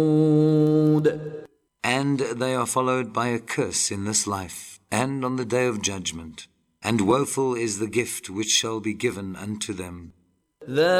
And they are followed by a curse in this life and on the day of judgment. And woeful is the gift which shall be given unto them.